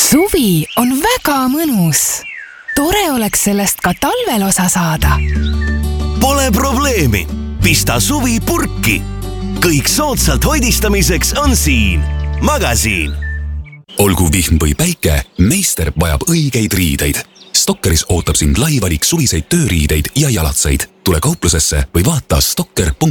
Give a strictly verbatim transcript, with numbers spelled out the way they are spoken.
Suvi on väga mõnus. Tore oleks sellest ka talvel osa saada. Pole probleemi. Pista suvi purki. Kõik soodsalt hoidistamiseks on siin. Magasiin. Olgu vihm või päike, meister vajab õigeid riideid. Stokkeris ootab sind lai valik suviseid tööriideid ja jalatseid. Tule kauplusesse või vaata stokker punkt ee.